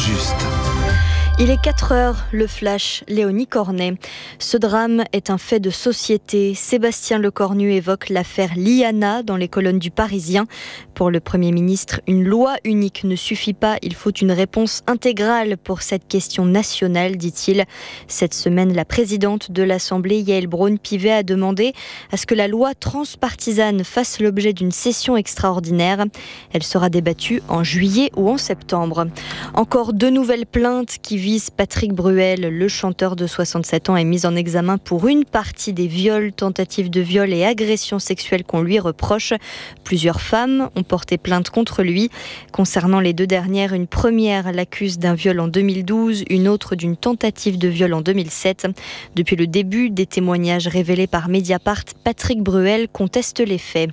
juste. Il est 4 heures, le flash, Léonie Cornet. Ce drame est un fait de société. Sébastien Lecornu évoque l'affaire Liana dans les colonnes du Parisien. Pour le Premier ministre, une loi unique ne suffit pas. Il faut une réponse intégrale pour cette question nationale, dit-il. Cette semaine, la présidente de l'Assemblée, Yaël Braun-Pivet, a demandé à ce que la loi transpartisane fasse l'objet d'une session extraordinaire. Elle sera débattue en juillet ou en septembre. Encore 2 nouvelles plaintes qui visent Patrick Bruel. Le chanteur de 67 ans est mis en examen pour une partie des viols, tentatives de viol et agressions sexuelles qu'on lui reproche. Plusieurs femmes ont porté plainte contre lui. Concernant les 2 dernières, une première l'accuse d'un viol en 2012, une autre d'une tentative de viol en 2007. Depuis le début des témoignages révélés par Mediapart, Patrick Bruel conteste les faits.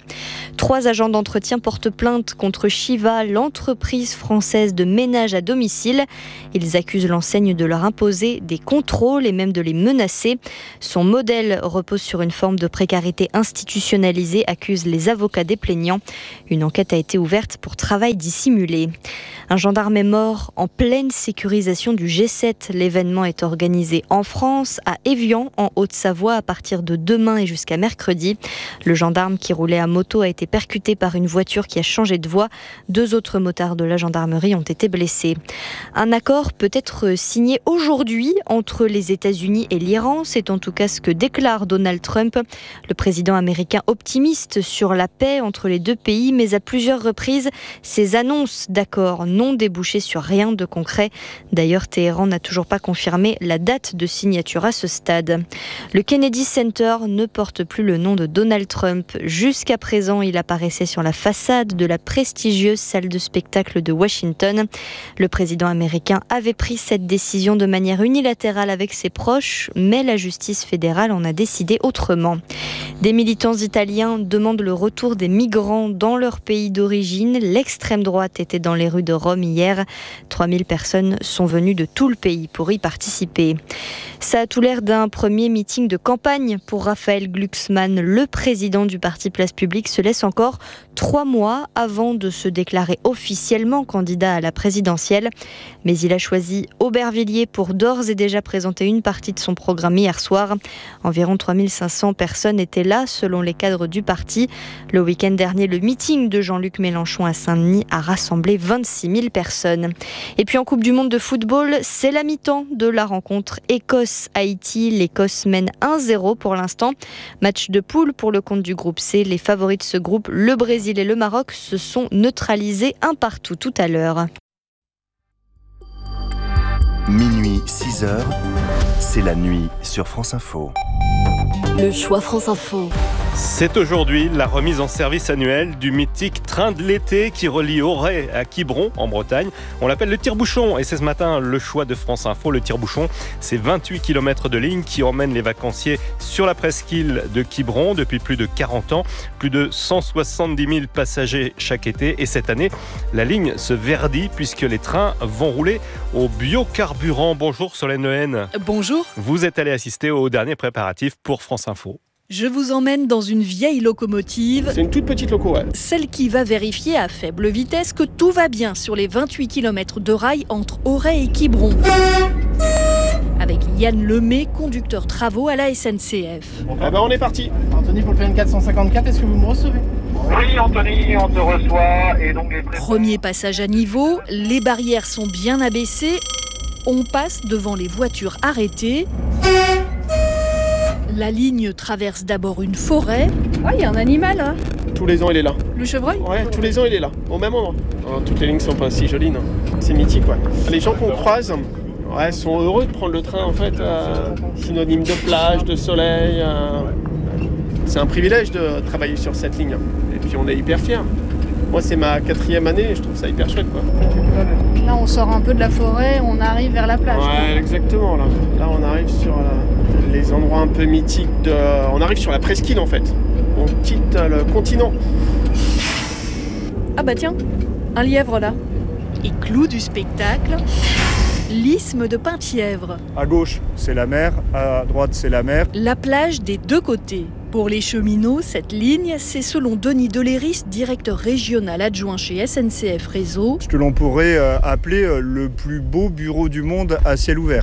3 agents d'entretien portent plainte contre Shiva, l'entreprise française de ménage à domicile. Ils accusent l'enseigne de leur imposer des contrôles et même de les menacer. Son modèle repose sur une forme de précarité institutionnalisée, accusent les avocats des plaignants. Une enquête a été ouverte pour travail dissimulé. Un gendarme est mort en pleine sécurisation du G7. L'événement est organisé en France, à Évian, en Haute-Savoie, à partir de demain et jusqu'à mercredi. Le gendarme qui roulait à moto a été percuté par une voiture qui a changé de voie. 2 autres motards de la gendarmerie ont été blessés. Un accord peut être signé aujourd'hui entre les États-Unis et l'Iran. C'est en tout cas ce que déclare Donald Trump. Le président américain optimiste sur la paix entre les 2 pays, mais à plusieurs reprises, ces annonces d'accord n'ont débouché sur rien de concret. D'ailleurs, Téhéran n'a toujours pas confirmé la date de signature à ce stade. Le Kennedy Center ne porte plus le nom de Donald Trump. Jusqu'à présent, il apparaissait sur la façade de la prestigieuse salle de spectacle de Washington. Le président américain avait pris cette décision de manière unilatérale avec ses proches, mais la justice fédérale en a décidé autrement. Des militants italiens demandent le retour des migrants dans leur pays d'origine. L'extrême droite était dans les rues de Rome hier. 3000 personnes sont venues de tout le pays pour y participer. Ça a tout l'air d'un premier meeting de campagne pour Raphaël Glucksmann. Le président du parti Place Publique se laisse encore 3 mois avant de se déclarer officiellement candidat à la présidentielle. Mais il a choisi Aubervilliers pour d'ores et déjà présenter une partie de son programme hier soir. Environ 3500 personnes étaient là, selon les cadres du parti. Le week-end dernier, le meeting de Jean-Luc Mélenchon à Saint-Denis a rassemblé 26 000 personnes. Et puis en Coupe du Monde de football, c'est la mi-temps de la rencontre Écosse-Haïti. L'Écosse mène 1-0 pour l'instant. Match de poule pour le compte du groupe C. Les favoris de ce groupe, le Brésil et le Maroc, se sont neutralisés 1-1 tout à l'heure. Minuit, 6 heures, c'est la nuit sur France Info. Le choix France Info. C'est aujourd'hui la remise en service annuelle du mythique train de l'été qui relie Auray à Quiberon en Bretagne. On l'appelle le tire-bouchon et c'est ce matin le choix de France Info. Le tire-bouchon, c'est 28 km de ligne qui emmène les vacanciers sur la presqu'île de Quiberon depuis plus de 40 ans. Plus de 170 000 passagers chaque été et cette année, la ligne se verdit puisque les trains vont rouler au biocarburant. Bonjour Solène Lehen. Bonjour. Vous êtes allé assister aux derniers préparatifs pour France Info. Je vous emmène dans une vieille locomotive. C'est une toute petite loco, ouais. Celle qui va vérifier à faible vitesse que tout va bien sur les 28 km de rail entre Auray et Quiberon. Avec Yann Lemay, conducteur travaux à la SNCF. On est parti. Anthony, pour le PN 454, est-ce que vous me recevez ? Oui, Anthony, on te reçoit. Et donc Premier passage à niveau, les barrières sont bien abaissées. On passe devant les voitures arrêtées. La ligne traverse d'abord une forêt. Oh, il y a un animal là. Tous les ans, il est là. Le chevreuil ? Ouais, tous les ans, il est là, au même endroit. Toutes les lignes sont pas si jolies, non. C'est mythique, ouais. Les gens qu'on croise, ouais, sont heureux de prendre le train, en fait. Synonyme de plage, de soleil. C'est un privilège de travailler sur cette ligne. Et puis, on est hyper fiers. Moi, c'est ma 4e année et je trouve ça hyper chouette, quoi. Là, on sort un peu de la forêt, on arrive vers la plage. Ouais, exactement, là. Là, on arrive sur les endroits un peu mythiques On arrive sur la presqu'île, en fait. On quitte le continent. Ah bah tiens, un lièvre, là. Et clou du spectacle, l'isthme de Penthièvre. À gauche, c'est la mer, à droite, c'est la mer. La plage des 2 côtés. Pour les cheminots, cette ligne, c'est selon Denis Deléris, directeur régional adjoint chez SNCF Réseau. Ce que l'on pourrait appeler le plus beau bureau du monde à ciel ouvert.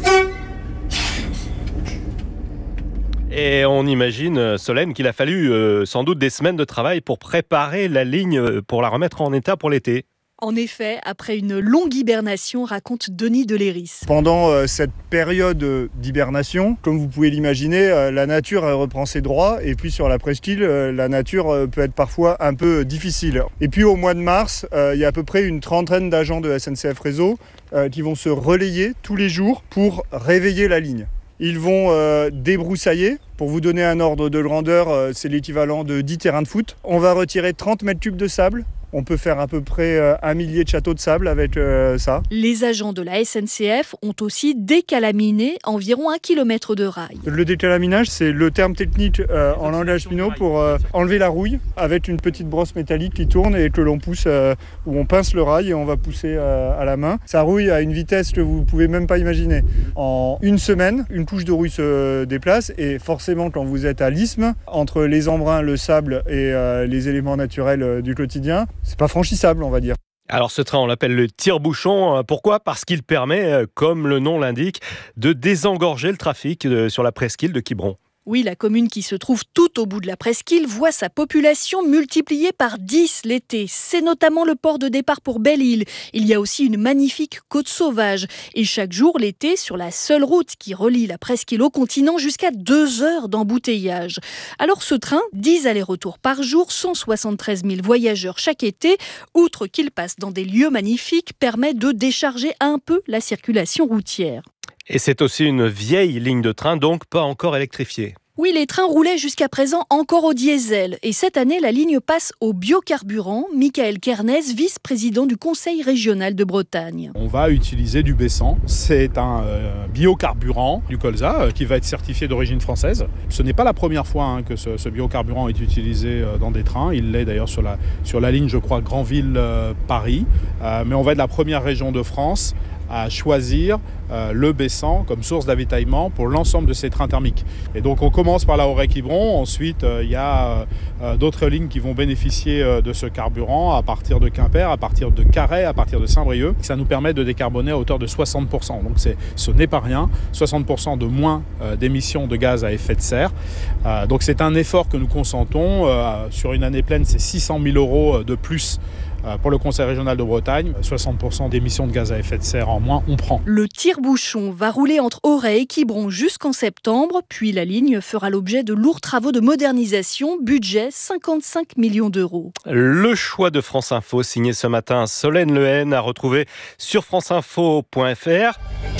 Et on imagine, Solène, qu'il a fallu sans doute des semaines de travail pour préparer la ligne, pour la remettre en état pour l'été. En effet, après une longue hibernation, raconte Denis Deléris. Pendant cette période d'hibernation, comme vous pouvez l'imaginer, la nature reprend ses droits. Et puis sur la presqu'île, la nature peut être parfois un peu difficile. Et puis au mois de mars, il y a à peu près une trentaine d'agents de SNCF Réseau qui vont se relayer tous les jours pour réveiller la ligne. Ils vont débroussailler. Pour vous donner un ordre de grandeur, c'est l'équivalent de 10 terrains de foot. On va retirer 30 mètres cubes de sable. On peut faire à peu près 1 millier de châteaux de sable avec ça. Les agents de la SNCF ont aussi décalaminé environ 1 km de rail. Le décalaminage, c'est le terme technique en langage pinot pour enlever la rouille avec une petite brosse métallique qui tourne et que l'on pousse, où on pince le rail et on va pousser à la main. Ça rouille à une vitesse que vous ne pouvez même pas imaginer. En une semaine, une couche de rouille se déplace et forcément quand vous êtes à l'isthme, entre les embruns, le sable et les éléments naturels du quotidien, c'est pas franchissable, on va dire. Alors ce train, on l'appelle le tire-bouchon. Pourquoi ? Parce qu'il permet, comme le nom l'indique, de désengorger le trafic sur la presqu'île de Quiberon. Oui, la commune qui se trouve tout au bout de la presqu'île voit sa population multipliée par 10 l'été. C'est notamment le port de départ pour Belle-Île. Il y a aussi une magnifique côte sauvage. Et chaque jour l'été, sur la seule route qui relie la presqu'île au continent, jusqu'à 2 heures d'embouteillage. Alors ce train, 10 allers-retours par jour, 173 000 voyageurs chaque été, outre qu'il passe dans des lieux magnifiques, permet de décharger un peu la circulation routière. Et c'est aussi une vieille ligne de train, donc pas encore électrifiée. Oui, les trains roulaient jusqu'à présent encore au diesel. Et cette année, la ligne passe au biocarburant. Michael Kernez, vice-président du Conseil régional de Bretagne. On va utiliser du B100. C'est un biocarburant du colza qui va être certifié d'origine française. Ce n'est pas la première fois que ce biocarburant est utilisé dans des trains. Il l'est d'ailleurs sur la ligne, je crois, Granville-Paris. Mais on va être la première région de France à choisir le B100 comme source d'avitaillement pour l'ensemble de ces trains thermiques. Et donc on commence par la Auray-Quiberon, ensuite il y a d'autres lignes qui vont bénéficier de ce carburant à partir de Quimper, à partir de Carhaix, à partir de Saint-Brieuc. Ça nous permet de décarboner à hauteur de 60%. Donc ce n'est pas rien, 60% de moins d'émissions de gaz à effet de serre. Donc c'est un effort que nous consentons. Sur une année pleine, c'est 600 000 € de plus pour le Conseil régional de Bretagne. 60% d'émissions de gaz à effet de serre en moins, on prend. Le tire-bouchon va rouler entre Auray et Quiberon jusqu'en septembre, puis la ligne fera l'objet de lourds travaux de modernisation, budget 55 millions d'euros. Le choix de France Info, signé ce matin Solène Lehen, à retrouver sur franceinfo.fr.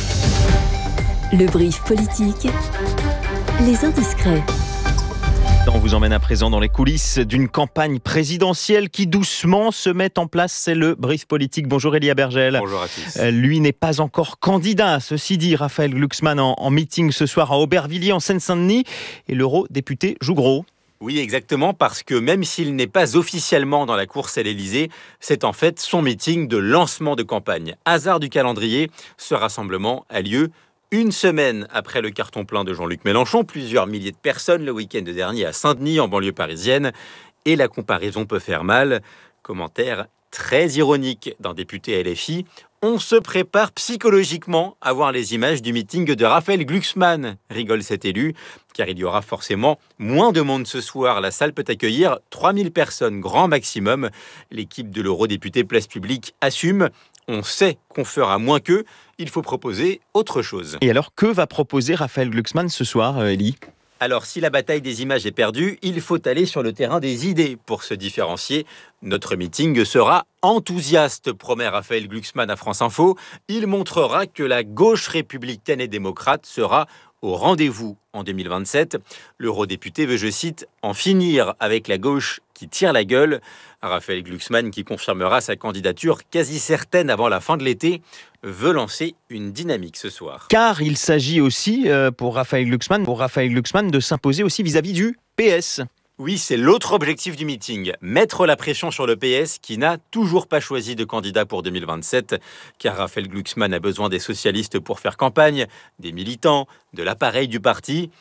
Le brief politique, les indiscrets. On vous emmène à présent dans les coulisses d'une campagne présidentielle qui doucement se met en place. C'est le brief politique. Bonjour Elia Bergel. Bonjour à tous. Lui n'est pas encore candidat. Ceci dit, Raphaël Glucksmann en meeting ce soir à Aubervilliers en Seine-Saint-Denis. Et l'eurodéputé joue gros. Oui, exactement, parce que même s'il n'est pas officiellement dans la course à l'Élysée, c'est en fait son meeting de lancement de campagne. Hasard du calendrier, ce rassemblement a lieu une semaine après le carton plein de Jean-Luc Mélenchon, plusieurs milliers de personnes le week-end dernier à Saint-Denis, en banlieue parisienne. Et la comparaison peut faire mal. Commentaire très ironique d'un député LFI. On se prépare psychologiquement à voir les images du meeting de Raphaël Glucksmann, rigole cet élu, car il y aura forcément moins de monde ce soir. La salle peut accueillir 3000 personnes, grand maximum. L'équipe de l'eurodéputé Place Publique assume. On sait qu'on fera moins qu'eux, il faut proposer autre chose. Et alors, que va proposer Raphaël Glucksmann ce soir, Elie ? Alors, si la bataille des images est perdue, il faut aller sur le terrain des idées pour se différencier. Notre meeting sera enthousiaste, promet Raphaël Glucksmann à France Info. Il montrera que la gauche républicaine et démocrate sera au rendez-vous en 2027. L'eurodéputé veut, je cite, « en finir avec la gauche qui tire la gueule ». Raphaël Glucksmann, qui confirmera sa candidature quasi certaine avant la fin de l'été, veut lancer une dynamique ce soir. Car il s'agit aussi, pour Raphaël Glucksmann, de s'imposer aussi vis-à-vis du PS. Oui, c'est l'autre objectif du meeting, mettre la pression sur le PS qui n'a toujours pas choisi de candidat pour 2027, car Raphaël Glucksmann a besoin des socialistes pour faire campagne, des militants, de l'appareil du parti.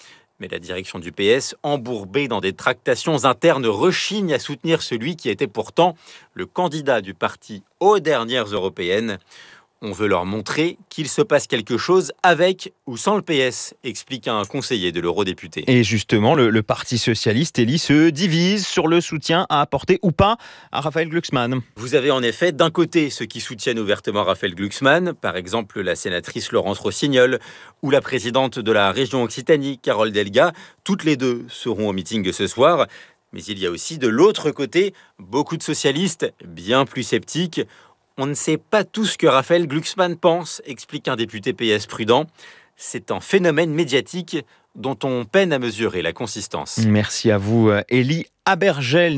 Mais la direction du PS, embourbée dans des tractations internes, rechigne à soutenir celui qui était pourtant le candidat du parti aux dernières européennes. On veut leur montrer qu'il se passe quelque chose avec ou sans le PS, explique un conseiller de l'eurodéputé. Et justement, le Parti socialiste, Elie, se divise sur le soutien à apporter ou pas à Raphaël Glucksmann. Vous avez en effet d'un côté ceux qui soutiennent ouvertement Raphaël Glucksmann, par exemple la sénatrice Laurence Rossignol ou la présidente de la région Occitanie, Carole Delga. Toutes les deux seront au meeting de ce soir. Mais il y a aussi de l'autre côté beaucoup de socialistes bien plus sceptiques. On ne sait pas tout ce que Raphaël Glucksmann pense, explique un député PS prudent. C'est un phénomène médiatique dont on peine à mesurer la consistance. Merci à vous, Elie Abergel.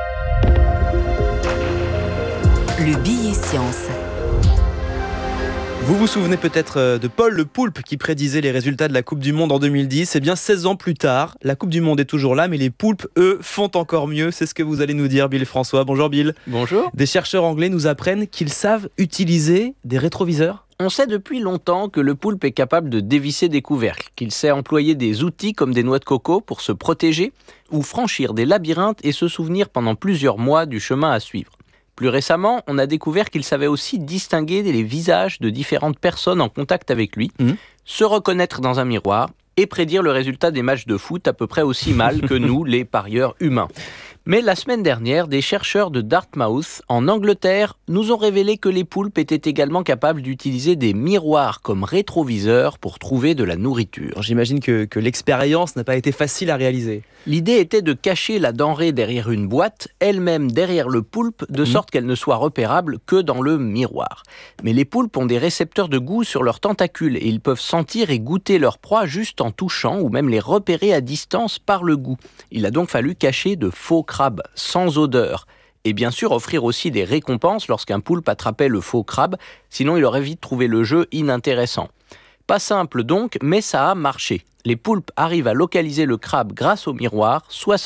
Le billet science. Vous vous souvenez peut-être de Paul Le Poulpe qui prédisait les résultats de la Coupe du Monde en 2010. Eh bien, 16 ans plus tard, la Coupe du Monde est toujours là, mais les poulpes, eux, font encore mieux. C'est ce que vous allez nous dire, Bill François. Bonjour Bill. Bonjour. Des chercheurs anglais nous apprennent qu'ils savent utiliser des rétroviseurs. On sait depuis longtemps que le poulpe est capable de dévisser des couvercles, qu'il sait employer des outils comme des noix de coco pour se protéger ou franchir des labyrinthes et se souvenir pendant plusieurs mois du chemin à suivre. Plus récemment, on a découvert qu'il savait aussi distinguer les visages de différentes personnes en contact avec lui, se reconnaître dans un miroir et prédire le résultat des matchs de foot à peu près aussi mal que nous, les parieurs humains. Mais la semaine dernière, des chercheurs de Dartmouth, en Angleterre, nous ont révélé que les poulpes étaient également capables d'utiliser des miroirs comme rétroviseurs pour trouver de la nourriture. J'imagine que l'expérience n'a pas été facile à réaliser. L'idée était de cacher la denrée derrière une boîte, elle-même derrière le poulpe, de sorte qu'elle ne soit repérable que dans le miroir. Mais les poulpes ont des récepteurs de goût sur leurs tentacules et ils peuvent sentir et goûter leur proie juste en touchant ou même les repérer à distance par le goût. Il a donc fallu cacher de faux crabes sans odeur. Et bien sûr offrir aussi des récompenses lorsqu'un poulpe attrapait le faux crabe, sinon il aurait vite trouvé le jeu inintéressant. Pas simple donc, mais ça a marché. Les poulpes arrivent à localiser le crabe grâce au miroir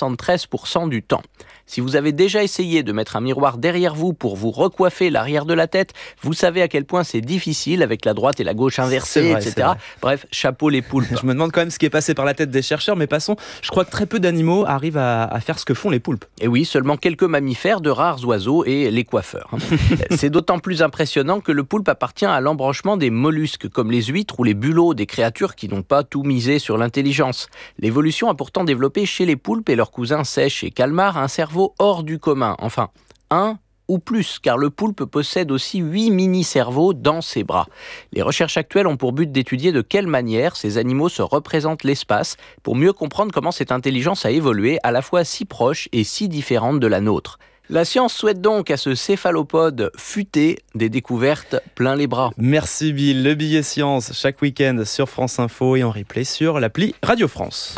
73% du temps. Si vous avez déjà essayé de mettre un miroir derrière vous pour vous recoiffer l'arrière de la tête, vous savez à quel point c'est difficile avec la droite et la gauche inversées, etc. Bref, chapeau les poulpes. Je me demande quand même ce qui est passé par la tête des chercheurs, mais passons. Je crois que très peu d'animaux arrivent à faire ce que font les poulpes. Et oui, seulement quelques mammifères, de rares oiseaux et les coiffeurs. C'est d'autant plus impressionnant que le poulpe appartient à l'embranchement des mollusques, comme les huîtres ou les bulots, des créatures qui n'ont pas tout misé sur l'intelligence. L'évolution a pourtant développé chez les poulpes et leurs cousins sèches et calmars un cerveau hors du commun, enfin, un ou plus, car le poulpe possède aussi 8 mini-cerveaux dans ses bras. Les recherches actuelles ont pour but d'étudier de quelle manière ces animaux se représentent l'espace, pour mieux comprendre comment cette intelligence a évolué à la fois si proche et si différente de la nôtre. La science souhaite donc à ce céphalopode futé des découvertes plein les bras. Merci Bill, le billet science chaque week-end sur France Info et en replay sur l'appli Radio France.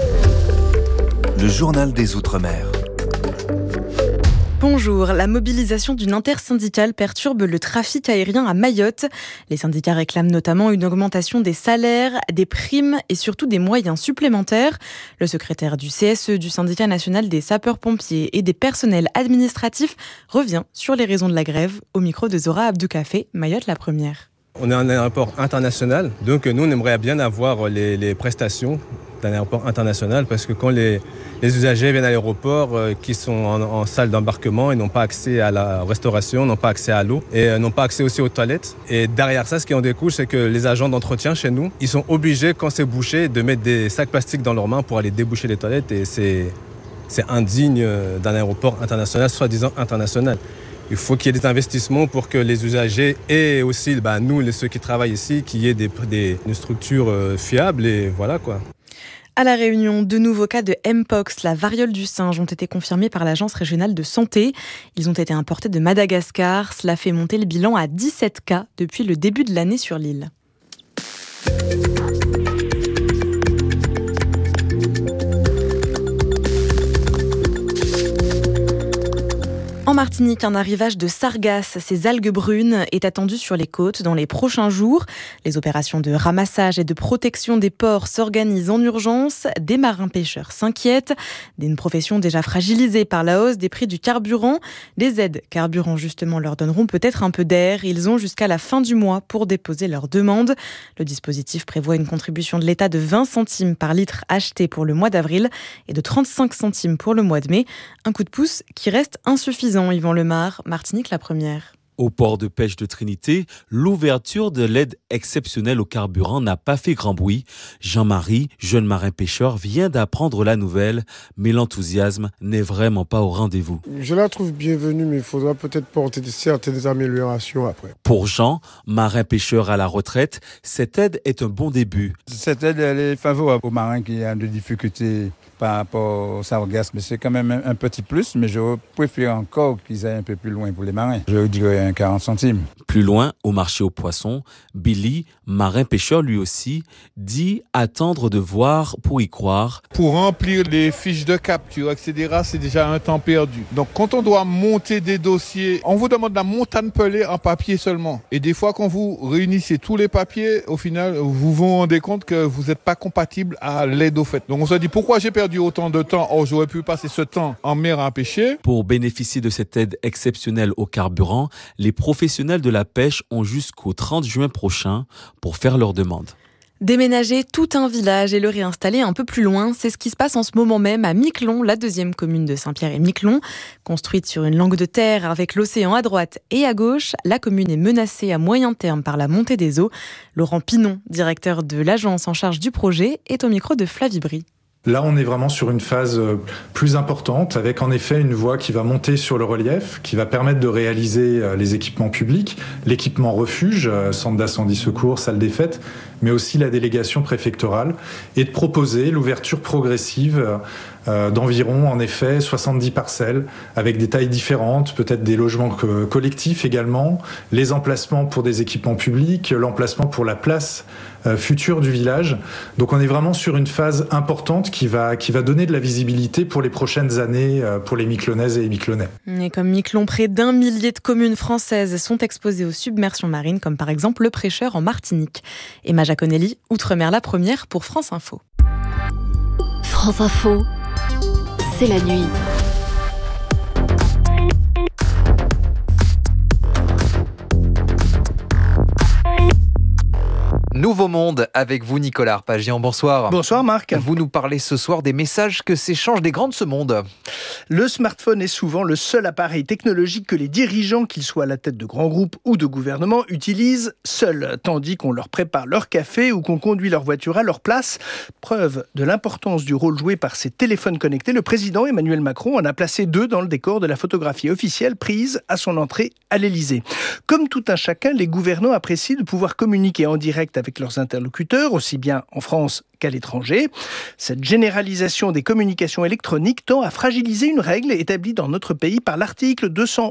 Le journal des Outre-mer. Bonjour, la mobilisation d'une intersyndicale perturbe le trafic aérien à Mayotte. Les syndicats réclament notamment une augmentation des salaires, des primes et surtout des moyens supplémentaires. Le secrétaire du CSE, du syndicat national des sapeurs-pompiers et des personnels administratifs, revient sur les raisons de la grève au micro de Zora Abdoukafé, Mayotte la première. On est un aéroport international, donc nous on aimerait bien avoir les prestations d'un aéroport international parce que quand les usagers viennent à l'aéroport qui sont en salle d'embarquement, ils n'ont pas accès à la restauration, n'ont pas accès à l'eau et n'ont pas accès aussi aux toilettes. Et derrière ça, ce qui en découle, c'est que les agents d'entretien chez nous, ils sont obligés, quand c'est bouché, de mettre des sacs plastiques dans leurs mains pour aller déboucher les toilettes et c'est indigne d'un aéroport international, soi-disant international. Il faut qu'il y ait des investissements pour que les usagers et aussi nous, ceux qui travaillent ici, qu'il y ait une structure fiable et voilà quoi. À La Réunion, 2 nouveaux cas de Mpox, la variole du singe, ont été confirmés par l'Agence régionale de santé. Ils ont été importés de Madagascar. Cela fait monter le bilan à 17 cas depuis le début de l'année sur l'île. En Martinique, un arrivage de sargasses, ces algues brunes, est attendu sur les côtes dans les prochains jours. Les opérations de ramassage et de protection des ports s'organisent en urgence. Des marins-pêcheurs s'inquiètent d'une profession déjà fragilisée par la hausse des prix du carburant. Les aides carburant, justement, leur donneront peut-être un peu d'air. Ils ont jusqu'à la fin du mois pour déposer leur demande. Le dispositif prévoit une contribution de l'État de 20 centimes par litre acheté pour le mois d'avril et de 35 centimes pour le mois de mai. Un coup de pouce qui reste insuffisant, Yvan Lemar, Martinique la première. Au port de pêche de Trinité, l'ouverture de l'aide exceptionnelle au carburant n'a pas fait grand bruit. Jean-Marie, jeune marin-pêcheur, vient d'apprendre la nouvelle, mais l'enthousiasme n'est vraiment pas au rendez-vous. Je la trouve bienvenue, mais il faudra peut-être porter certaines améliorations après. Pour Jean, marin-pêcheur à la retraite, cette aide est un bon début. Cette aide, elle est favorable aux marins qui ont des difficultés par rapport au sargasses, mais c'est quand même un petit plus, mais je préfère encore qu'ils aillent un peu plus loin pour les marins. Je dirais 40 centimes. Plus loin, au marché aux poissons, Billy, marin-pêcheur lui aussi, dit attendre de voir pour y croire. Pour remplir les fiches de capture, etc., c'est déjà un temps perdu. Donc quand on doit monter des dossiers, on vous demande la montagne pelée en papier seulement. Et des fois, quand vous réunissez tous les papiers, au final, vous vous rendez compte que vous n'êtes pas compatible à l'aide au fait. Donc on se dit, pourquoi j'ai perdu autant de temps? Oh, j'aurais pu passer ce temps en mer à pêcher. Pour bénéficier de cette aide exceptionnelle au carburant, les professionnels de la pêche ont jusqu'au 30 juin prochain pour faire leur demande. Déménager tout un village et le réinstaller un peu plus loin, c'est ce qui se passe en ce moment même à Miquelon, la deuxième commune de Saint-Pierre-et-Miquelon. Construite sur une langue de terre avec l'océan à droite et à gauche, la commune est menacée à moyen terme par la montée des eaux. Laurent Pinon, directeur de l'agence en charge du projet, est au micro de Flavie Bry. Là, on est vraiment sur une phase plus importante, avec en effet une voie qui va monter sur le relief, qui va permettre de réaliser les équipements publics, l'équipement refuge, centre d'incendie secours, salle des fêtes, mais aussi la délégation préfectorale, et de proposer l'ouverture progressive d'environ, en effet, 70 parcelles, avec des tailles différentes, peut-être des logements collectifs également, les emplacements pour des équipements publics, l'emplacement pour la place future du village. Donc on est vraiment sur une phase importante qui va donner de la visibilité pour les prochaines années pour les Miquelonnaises et les Miquelonnais. Et comme Miquelon, près d'1 millier de communes françaises sont exposées aux submersions marines, comme par exemple le Prêcheur en Martinique. Emma Giaconelli, Outre-mer la première pour France Info. France Info, c'est la nuit. Nouveau Monde avec vous, Nicolas Arpagian. Bonsoir. Bonsoir, Marc. Vous nous parlez ce soir des messages que s'échangent des grands de ce monde. Le smartphone est souvent le seul appareil technologique que les dirigeants, qu'ils soient à la tête de grands groupes ou de gouvernements, utilisent seuls, tandis qu'on leur prépare leur café ou qu'on conduit leur voiture à leur place. Preuve de l'importance du rôle joué par ces téléphones connectés, le président Emmanuel Macron en a placé 2 dans le décor de la photographie officielle prise à son entrée à l'Élysée. Comme tout un chacun, les gouvernants apprécient de pouvoir communiquer en direct avec leurs interlocuteurs, aussi bien en France qu'à l'étranger. Cette généralisation des communications électroniques tend à fragiliser une règle établie dans notre pays par l'article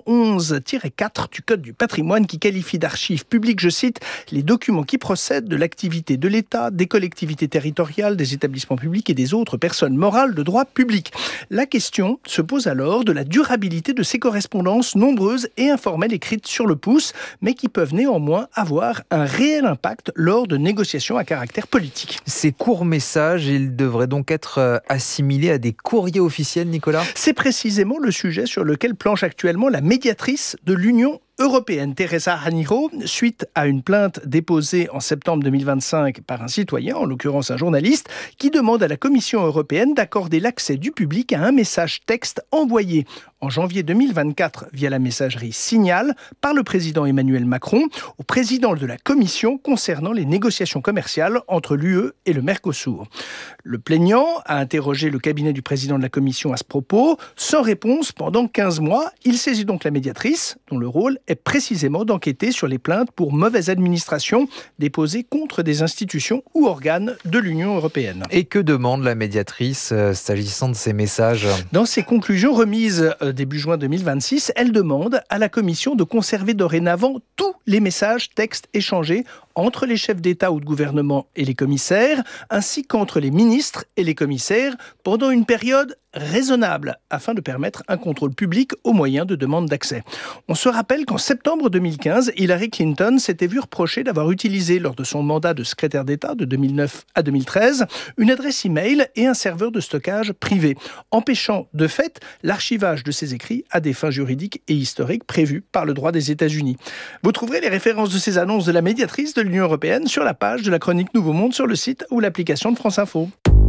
211-4 du Code du patrimoine qui qualifie d'archives publiques, je cite, les documents qui procèdent de l'activité de l'État, des collectivités territoriales, des établissements publics et des autres personnes morales de droit public. La question se pose alors de la durabilité de ces correspondances nombreuses et informelles écrites sur le pouce, mais qui peuvent néanmoins avoir un réel impact lors de négociations à caractère politique. Ces courts messages, ils devraient donc être assimilés à des courriers officiels, Nicolas ? C'est précisément le sujet sur lequel planche actuellement la médiatrice de l'Union européenne, Teresa Haniro, suite à une plainte déposée en septembre 2025 par un citoyen, en l'occurrence un journaliste, qui demande à la Commission européenne d'accorder l'accès du public à un message texte envoyé en janvier 2024 via la messagerie Signal par le président Emmanuel Macron au président de la Commission concernant les négociations commerciales entre l'UE et le Mercosur. Le plaignant a interrogé le cabinet du président de la Commission à ce propos, sans réponse pendant 15 mois. Il saisit donc la médiatrice, dont le rôle est précisément d'enquêter sur les plaintes pour mauvaise administration déposées contre des institutions ou organes de l'Union européenne. Et que demande la médiatrice s'agissant de ces messages ? Dans ses conclusions remises début juin 2026, elle demande à la Commission de conserver dorénavant tous les messages textes échangés entre les chefs d'État ou de gouvernement et les commissaires, ainsi qu'entre les ministres et les commissaires, pendant une période raisonnable, afin de permettre un contrôle public aux moyens de demande d'accès. On se rappelle qu'en septembre 2015, Hillary Clinton s'était vue reprocher d'avoir utilisé, lors de son mandat de secrétaire d'État de 2009 à 2013, une adresse e-mail et un serveur de stockage privé, empêchant de fait l'archivage de ses écrits à des fins juridiques et historiques prévues par le droit des États-Unis. Vous trouverez les références de ces annonces de la médiatrice de l'Union européenne sur la page de la chronique Nouveau Monde sur le site ou l'application de France Info.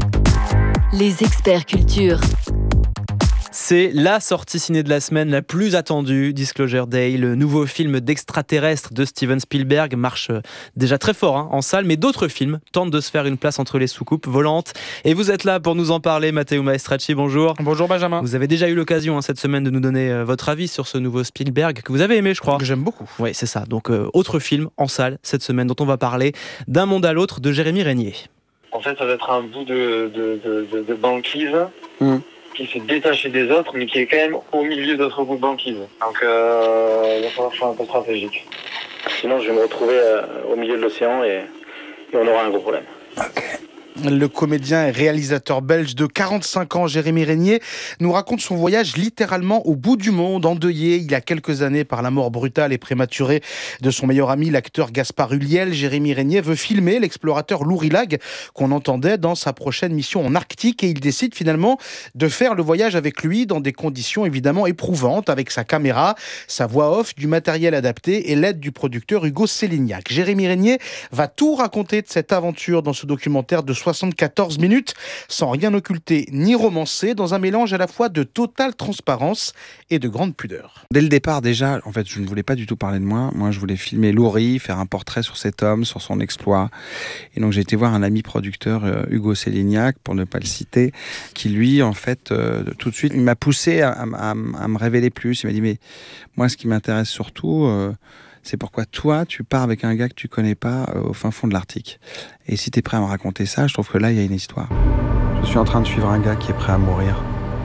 Les experts culture. C'est la sortie ciné de la semaine la plus attendue, Disclosure Day, le nouveau film d'extraterrestre de Steven Spielberg marche déjà très fort en salle, mais d'autres films tentent de se faire une place entre les soucoupes volantes. Et vous êtes là pour nous en parler, Matteo Maestracci, bonjour. Bonjour Benjamin. Vous avez déjà eu l'occasion cette semaine de nous donner votre avis sur ce nouveau Spielberg que vous avez aimé, je crois. Que j'aime beaucoup. Oui, c'est ça. Donc, autre film en salle cette semaine dont on va parler, D'un monde à l'autre de Jérémy Régnier. En fait, ça va être un bout de banquise qui s'est détaché des autres, mais qui est quand même au milieu d'autres bouts de banquise. Donc, il va falloir faire un peu stratégique. Sinon, je vais me retrouver au milieu de l'océan et on aura un gros problème. Le comédien et réalisateur belge de 45 ans, Jérémy Régnier, nous raconte son voyage littéralement au bout du monde, endeuillé il y a quelques années par la mort brutale et prématurée de son meilleur ami, l'acteur Gaspard Ulliel. Jérémy Régnier veut filmer l'explorateur Louis Lag, qu'on entendait dans sa prochaine mission en Arctique, et il décide finalement de faire le voyage avec lui dans des conditions évidemment éprouvantes, avec sa caméra, sa voix off, du matériel adapté et l'aide du producteur Hugo Sélignac. Jérémy Régnier va tout raconter de cette aventure dans ce documentaire de 74 minutes, sans rien occulter ni romancer, dans un mélange à la fois de totale transparence et de grande pudeur. Dès le départ, déjà, en fait, je ne voulais pas du tout parler de moi. Moi, je voulais filmer Loury, faire un portrait sur cet homme, sur son exploit. Et donc, j'ai été voir un ami producteur, Hugo Sélignac, pour ne pas le citer, qui lui, en fait, tout de suite, il m'a poussé à me révéler plus. Il m'a dit, mais moi, ce qui m'intéresse surtout... c'est pourquoi toi, tu pars avec un gars que tu connais pas au fin fond de l'Arctique. Et si tu es prêt à me raconter ça, je trouve que là, il y a une histoire. Je suis en train de suivre un gars qui est prêt à mourir,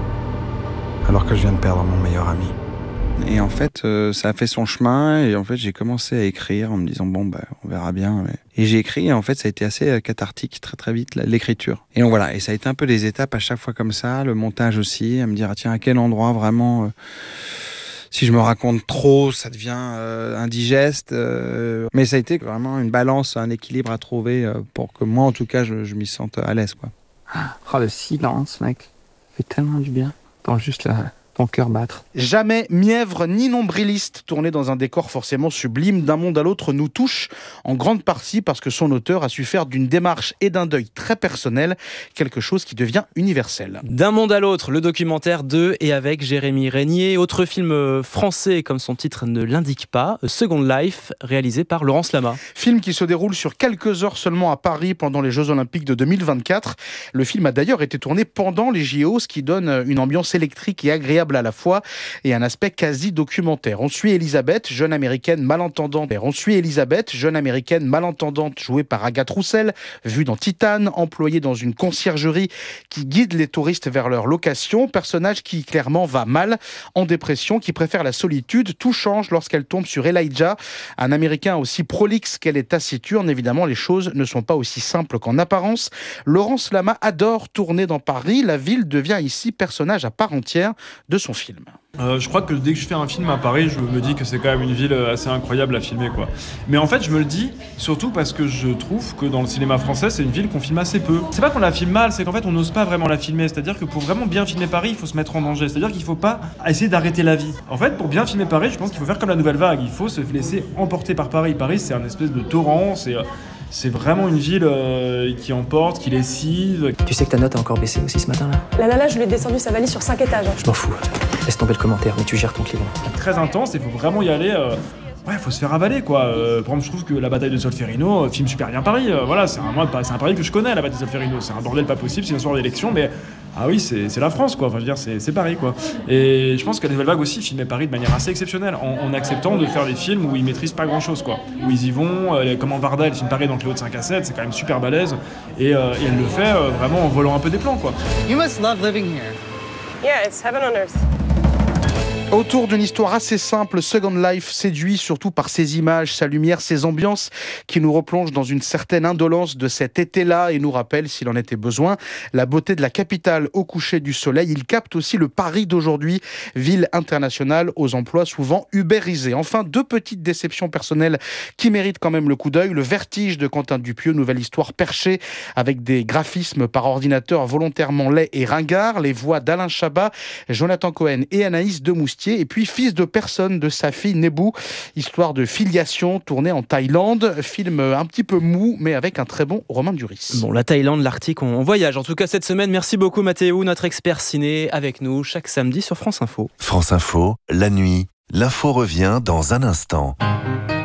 alors que je viens de perdre mon meilleur ami. Et en fait, ça a fait son chemin, et en fait, j'ai commencé à écrire en me disant, bon, on verra bien. Et j'ai écrit, et en fait, ça a été assez cathartique, très très vite, l'écriture. Et donc voilà, et ça a été un peu des étapes à chaque fois comme ça, le montage aussi, à me dire, tiens, à quel endroit vraiment... si je me raconte trop, ça devient indigeste. Mais ça a été vraiment une balance, un équilibre à trouver pour que moi, en tout cas, je m'y sente à l'aise, quoi. Oh, le silence, mec. Ça fait tellement du bien. Dans juste ton cœur battre. Jamais mièvre ni nombriliste, tourné dans un décor forcément sublime, D'un monde à l'autre nous touche en grande partie parce que son auteur a su faire d'une démarche et d'un deuil très personnel quelque chose qui devient universel. D'un monde à l'autre, le documentaire de et avec Jérémy Régnier, autre film français comme son titre ne l'indique pas, Second Life, réalisé par Laurence Lama. Film qui se déroule sur quelques heures seulement à Paris pendant les Jeux Olympiques de 2024. Le film a d'ailleurs été tourné pendant les JO, ce qui donne une ambiance électrique et agréable à la fois et un aspect quasi documentaire. On suit Elisabeth, jeune américaine malentendante. Jouée par Agathe Roussel, vue dans Titane, employée dans une conciergerie qui guide les touristes vers leur location. Personnage qui clairement va mal, en dépression, qui préfère la solitude. Tout change lorsqu'elle tombe sur Elijah, un Américain aussi prolixe qu'elle est taciturne. Évidemment, les choses ne sont pas aussi simples qu'en apparence. Laurence Lama adore tourner dans Paris. La ville devient ici personnage à part entière de son film. Je crois que dès que je fais un film à Paris, je me dis que c'est quand même une ville assez incroyable à filmer, quoi. Mais en fait, je me le dis surtout parce que je trouve que dans le cinéma français, c'est une ville qu'on filme assez peu. C'est pas qu'on la filme mal, c'est qu'en fait, on n'ose pas vraiment la filmer. C'est-à-dire que pour vraiment bien filmer Paris, il faut se mettre en danger. C'est-à-dire qu'il faut pas essayer d'arrêter la vie. En fait, pour bien filmer Paris, je pense qu'il faut faire comme la Nouvelle Vague. Il faut se laisser emporter par Paris. Paris, c'est un espèce de torrent, c'est vraiment une ville qui emporte, qui lessive. Tu sais que ta note a encore baissé aussi ce matin-là ? La nana, je lui ai descendu sa valise sur 5 étages. Je m'en fous. Laisse tomber le commentaire, mais tu gères ton client. C'est très intense et il faut vraiment y aller. Ouais, faut se faire avaler, quoi. Par exemple, je trouve que la bataille de Solferino filme super bien Paris. Voilà, c'est un Paris que je connais, la bataille de Solferino. C'est un bordel pas possible, c'est une soirée d'élection, mais ah oui, c'est la France, quoi. Enfin, je veux dire, c'est Paris, quoi. Et je pense que la Nouvelle Vague aussi filmait Paris de manière assez exceptionnelle, en acceptant de faire des films où ils maîtrisent pas grand-chose, quoi. Où ils y vont, comme Varda, elle filme Paris dans Cléo de 5 à 7, c'est quand même super balèze. Et elle le fait vraiment en volant un peu des plans, quoi. You must love living here. Yeah, it's heaven on earth. Autour d'une histoire assez simple, Second Life séduit surtout par ses images, sa lumière, ses ambiances qui nous replongent dans une certaine indolence de cet été-là et nous rappelle, s'il en était besoin, la beauté de la capitale au coucher du soleil. Il capte aussi le Paris d'aujourd'hui, ville internationale aux emplois souvent ubérisés. Enfin, 2 petites déceptions personnelles qui méritent quand même le coup d'œil. Le Vertige de Quentin Dupieux, nouvelle histoire perchée avec des graphismes par ordinateur volontairement laids et ringards, les voix d'Alain Chabat, Jonathan Cohen et Anaïs Demoustier. Et puis Fils de personne de sa fille Nebou, histoire de filiation tournée en Thaïlande, film un petit peu mou mais avec un très bon Romain Duris. Bon, la Thaïlande, l'Arctique, on voyage. En tout cas cette semaine, merci beaucoup Mathéo, notre expert ciné, avec nous chaque samedi sur France Info. France Info, la nuit, l'info revient dans un instant.